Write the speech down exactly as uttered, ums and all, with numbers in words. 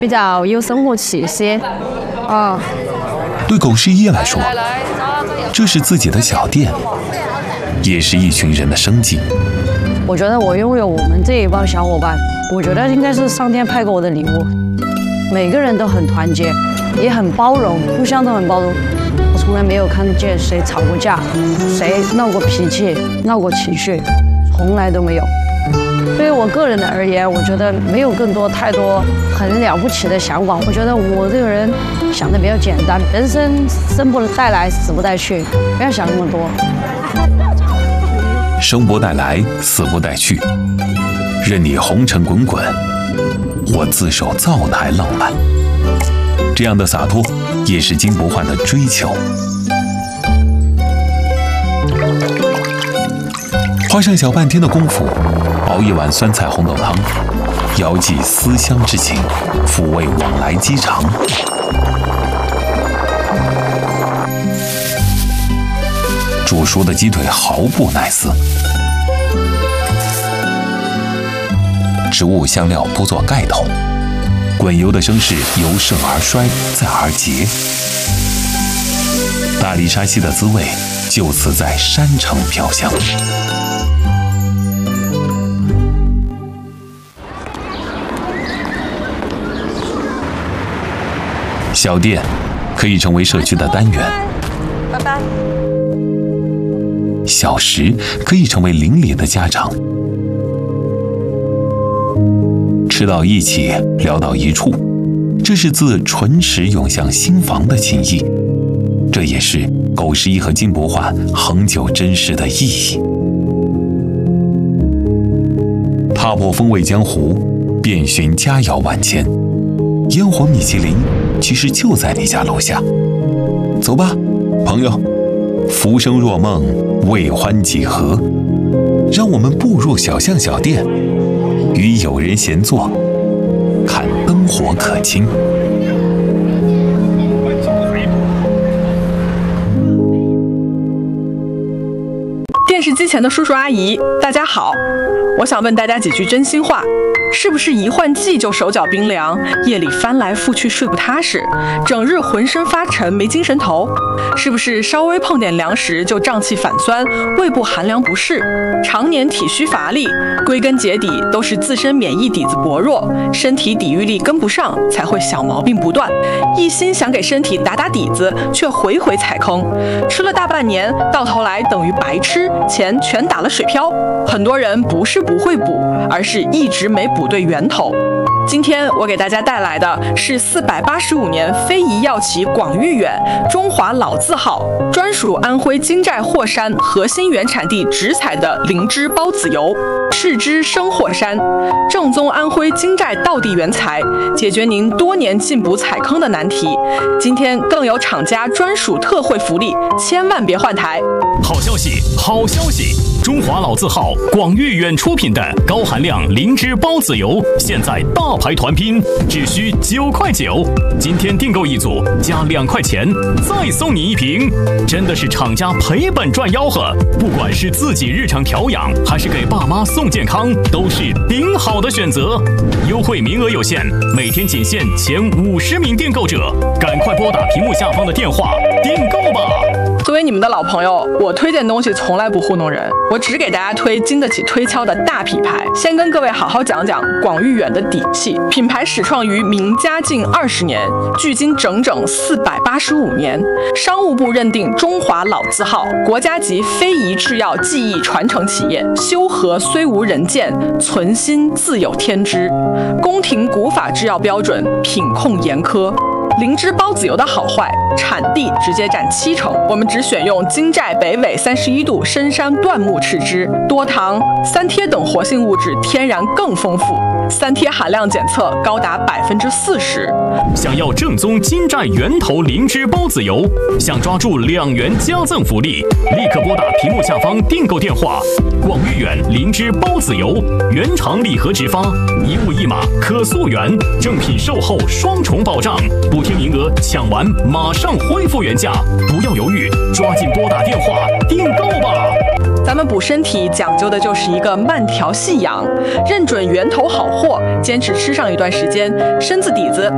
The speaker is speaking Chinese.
比较有生活气息。啊， 对狗十一来说，这是自己的小店，也是一群人的生计。 我觉得我拥有我们这一帮小伙伴，我觉得应该是上天派给我的礼物。每个人都很团结，也很包容，互相都很包容。我从来没有看见谁吵过架，谁闹过脾气、闹过情绪，从来都没有。对于我个人的而言，我觉得没有更多太多很了不起的想法。我觉得我这个人想的比较简单，人生生不带来，死不带去，不要想那么多。 生不带来，死不带去，任你红尘滚滚，我自守灶台浪漫。这样的洒脱，也是金不换的追求。花上小半天的功夫，熬一碗酸菜红豆汤，遥寄思乡之情，抚慰往来机肠。煮熟的鸡腿毫不耐撕，植物香料铺作盖头，滚油的声势由盛而衰，再而竭。大丽沙溪的滋味就此在山城飘香。小店可以成为社区的单元， 拜拜。 小食可以成为邻里的家常，吃到一起，聊到一处，这是自唇齿涌向心房的情谊，这也是狗十一和金不换恒久珍视的意义。踏破风味江湖，遍寻佳肴万千，烟火米其林其实就在你家楼下。走吧，朋友，浮生若梦，为欢几何？让我们步入小巷小店，与友人闲坐，看灯火可亲。 电视机前的叔叔阿姨，大家好，我想问大家几句真心话。是不是一换季就手脚冰凉，夜里翻来覆去睡不踏实，整日浑身发沉没精神头？是不是稍微碰点凉食就胀气反酸，胃部寒凉不适，常年体虚乏力？归根结底都是自身免疫底子薄弱，身体抵御力跟不上，才会小毛病不断。一心想给身体打打底子，却回回踩坑，吃了大半年，到头来等于白吃，钱全打了水漂。很多人不是不会补，而是一直没补对源头。今天我给大家带来的是四百八十五年非遗药企广誉远中华老字号，专属安徽金寨霍山核心原产地直采的灵芝孢子油，视之生霍山，正宗安徽金寨道地原材，解决您多年进补踩坑的难题。今天更有厂家专属特惠福利，千万别换台。 好消息，好消息！中华老字号广誉远出品的高含量灵芝孢子油，现在大牌团拼，只需九块九。今天订购一组加两块钱，再送你一瓶，真的是厂家赔本赚吆喝。不管是自己日常调养，还是给爸妈送健康，都是顶好的选择。优惠名额有限，每天仅限前五十名订购者，赶快拨打屏幕下方的电话订购吧。 作为你们的老朋友，我推荐东西从来不糊弄人，我只给大家推经得起推敲的大品牌。先跟各位好好讲讲广誉远的底气。品牌始创于明嘉靖二十年，距今整整四百八十五年。商务部认定中华老字号，国家级非遗制药技艺传承企业，修和虽无人见，存心自有天知。宫廷古法制药标准，品控严苛。灵芝孢子油的好坏，产地直接占七成，我们只选用金寨北纬三十一度深山椴木敕枝，多糖、三萜等活性物质天然更丰富，三萜含量检测高达百分之四十。 想要正宗金寨源头灵芝孢子油，想抓住两元加赠福利，立刻拨打屏幕下方订购电话。广誉远灵芝孢子油，原厂礼盒直发，一物一码可溯源，正品售后双重保障，补贴名额抢完马上恢复原价，不要犹豫，抓紧拨打电话订购吧。 咱们补身体讲究的就是一个慢调细养，认准源头好货，坚持吃上一段时间，身子底子